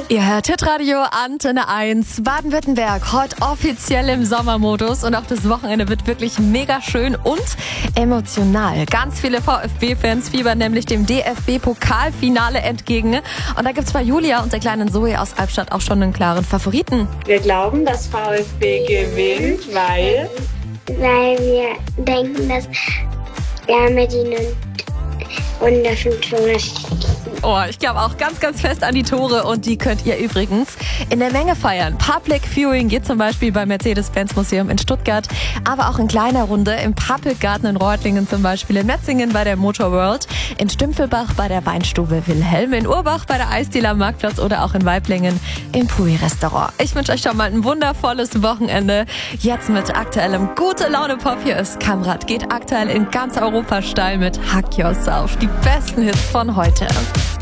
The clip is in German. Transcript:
Ihr hört Hitradio Antenne 1. Baden-Württemberg heute offiziell im Sommermodus und auch das Wochenende wird wirklich mega schön und emotional. Ganz viele VfB-Fans fiebern nämlich dem DFB-Pokalfinale entgegen. Und da gibt's bei Julia und der kleinen Zoe aus Albstadt auch schon einen klaren Favoriten. Wir glauben, dass VfB gewinnt, weil wir denken, dass Medin und der 500 Oh, ich glaube auch ganz, ganz fest an die Tore und die könnt ihr übrigens in der Menge feiern. Public Viewing geht zum Beispiel beim Mercedes-Benz Museum in Stuttgart, aber auch in kleiner Runde im Pappelgarten in Reutlingen zum Beispiel, in Metzingen bei der Motor World, in Stümpfelbach bei der Weinstube Wilhelm, in Urbach bei der Eisdiele am Marktplatz oder auch in Weiblingen im Pui-Restaurant. Ich wünsche euch schon mal ein wundervolles Wochenende. Jetzt mit aktuellem Gute-Laune-Pop. Hier ist Kamrat, geht aktuell in ganz Europa steil mit Hack Yourself. Die besten Hits von heute.